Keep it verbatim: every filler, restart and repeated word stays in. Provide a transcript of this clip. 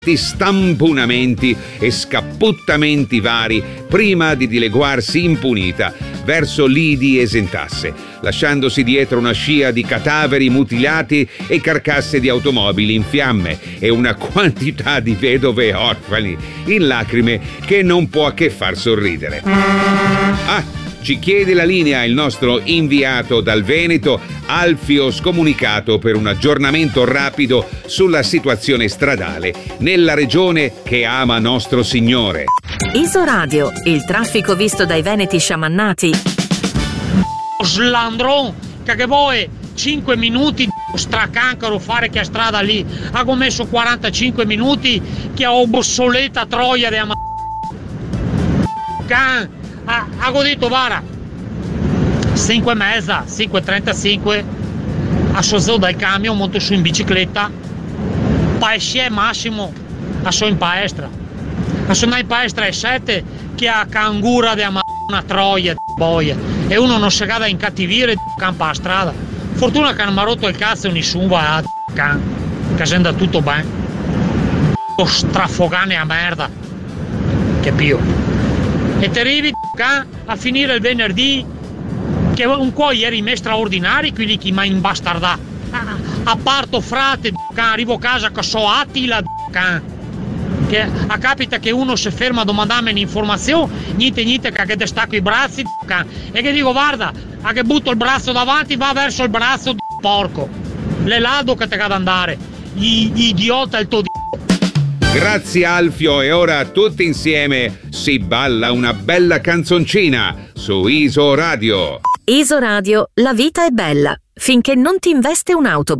stampunamenti e scapputtamenti vari prima di dileguarsi impunita verso lidi esentasse, lasciandosi dietro una scia di cadaveri mutilati e carcasse di automobili in fiamme e una quantità di vedove e orfani in lacrime che non può che far sorridere. Ah! Ci chiede la linea il nostro inviato dal Veneto, Alfio Scomunicato, per un aggiornamento rapido sulla situazione stradale nella regione che ama Nostro Signore. Isoradio, il traffico visto dai veneti sciamannati. Slandron, che vuoi cinque minuti di stracancaro fare che strada lì. Ho messo quarantacinque minuti che ho obsoleta troia di ama... Can... Ah, ho detto vara cinque e mezza, cinque e trentacinque associo dal camion, monto su in bicicletta paesce massimo asso in palestra sono in palestra alle sette che ha cangura di una troia di boia e uno non si cade in cattivire campa a strada. Fortuna che non mi ha rotto il cazzo e nessuno va a can che si andà tutto bene strafogane a merda che pio. E ti arrivi a finire il venerdì che un po' ieri me straordinari quelli che mi imbastarda a, a parto frate arrivo a casa che so Attila che a capita che uno si ferma a domandarmi un'informazione niente niente che ti stacco i bracci e che dico guarda a che butto il braccio davanti va verso il braccio porco le lado che te cade andare gli, gli idiota il tuo Grazie Alfio, e ora tutti insieme si balla una bella canzoncina su Isoradio. Isoradio, la vita è bella finché non ti investe un autobus.